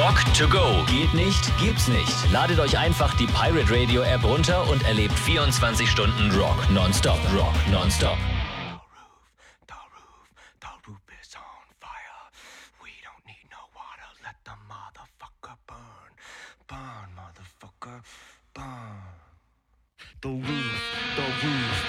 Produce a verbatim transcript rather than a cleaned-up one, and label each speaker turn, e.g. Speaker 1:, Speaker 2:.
Speaker 1: Rock to go. Geht nicht, gibt's nicht. Ladet euch einfach die Pirate Radio App runter und erlebt vierundzwanzig Stunden Rock nonstop. Rock nonstop.
Speaker 2: The roof, the roof is on fire. We don't need no water. Let the motherfucker burn. Burn, motherfucker, burn. The roof, the roof,